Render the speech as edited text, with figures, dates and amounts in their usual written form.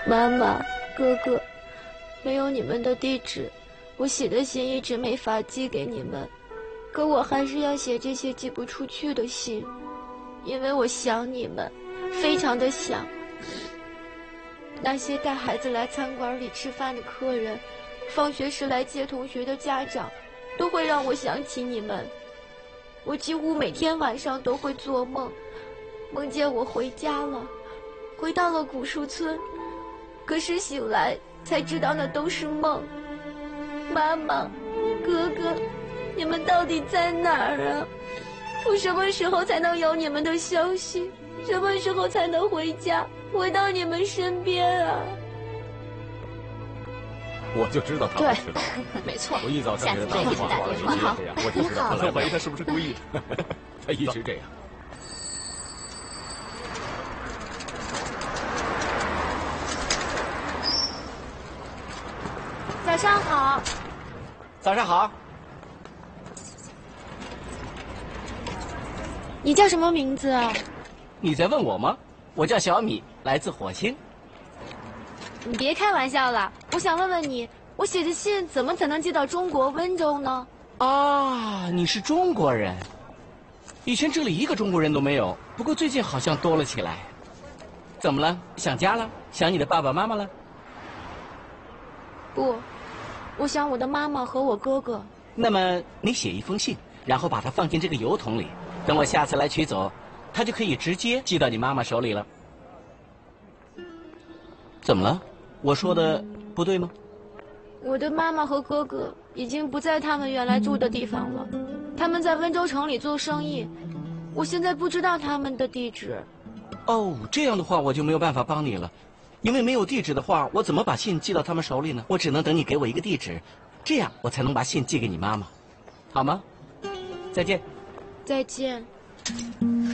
妈妈、哥哥，没有你们的地址，我写的信一直没法寄给你们。可我还是要写这些寄不出去的信，因为我想你们，非常的想。那些带孩子来餐馆里吃饭的客人，放学时来接同学的家长，都会让我想起你们。我几乎每天晚上都会做梦，梦见我回家了，回到了古树村，可是醒来才知道那都是梦。妈妈，哥哥，你们到底在哪儿啊？我什么时候才能有你们的消息？什么时候才能回家，回到你们身边啊？ 我就知道他会知道， 没错。 我一早上给他打电话，我就知道，我怀疑他是不是故意的，他一直这样。 早上好。 早上好。 你叫什么名字啊？ 你在问我吗？我叫小米，来自火星。 你别开玩笑了，我想问问你，我写的信怎么才能寄到中国温州呢？ 啊，你是中国人。以前这里一个中国人都没有，不过最近好像多了起来。怎么了？想家了？想你的爸爸妈妈了？ 不，我想我的妈妈和我哥哥。 那么你写一封信，然后把它放进这个邮筒里，等我下次来取走，它就可以直接寄到你妈妈手里了。怎么了？我说的不对吗？ 我的妈妈和哥哥已经不在他们原来住的地方了，他们在温州城里做生意，我现在不知道他们的地址。 哦，这样的话我就没有办法帮你了，因为没有地址的话，我怎么把信寄到他们手里呢？我只能等你给我一个地址，这样我才能把信寄给你妈妈，好吗？再见。 再见。